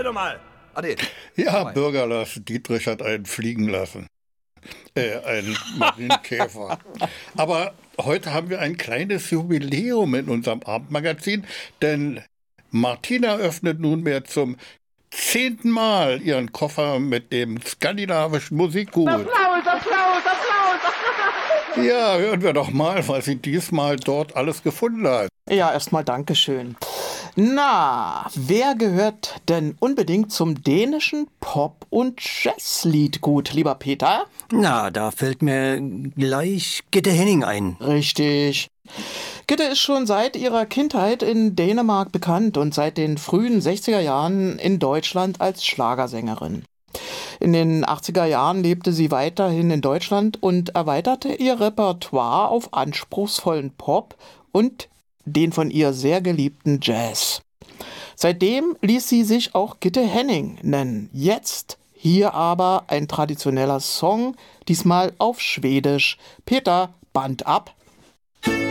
doch mal. Ah, nee. Ja, Bürgerlass Dietrich hat einen fliegen lassen. Einen Marienkäfer. Aber heute haben wir ein kleines Jubiläum in unserem Abendmagazin, denn Martina öffnet nunmehr zum 10. Mal ihren Koffer mit dem skandinavischen Musikgut. Applaus, Applaus, Applaus! Ja, hören wir doch mal, was sie diesmal dort alles gefunden hat. Ja, erstmal Dankeschön. Na, wer gehört denn unbedingt zum dänischen Pop- und Jazzliedgut, lieber Peter? Na, da fällt mir gleich Gitte Henning ein. Richtig. Gitte ist schon seit ihrer Kindheit in Dänemark bekannt und seit den frühen 60er Jahren in Deutschland als Schlagersängerin. In den 80er Jahren lebte sie weiterhin in Deutschland und erweiterte ihr Repertoire auf anspruchsvollen Pop und den von ihr sehr geliebten Jazz. Seitdem ließ sie sich auch Gitte Henning nennen. Jetzt hier aber ein traditioneller Song, diesmal auf Schwedisch. Peter, Band ab.